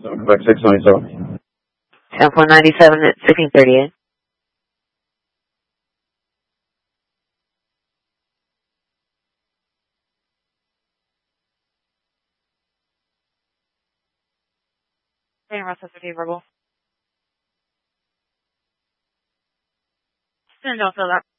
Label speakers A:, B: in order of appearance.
A: Quebec 627.
B: 10.97 at 1638. Hey, Russell, 50 verbal. Don't feel that.